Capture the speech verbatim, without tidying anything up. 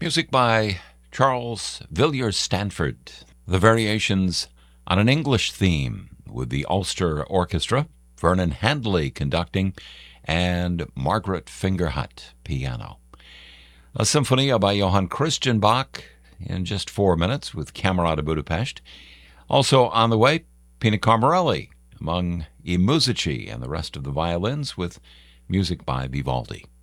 Music by Charles Villiers Stanford. The variations on an English theme with the Ulster Orchestra, Vernon Handley conducting, and Margaret Fingerhut piano. A Symphonia by Johann Christian Bach in just four minutes with Camerata Budapest. Also on the way, Pina Carmarelli among I Musici and the rest of the violins with music by Vivaldi.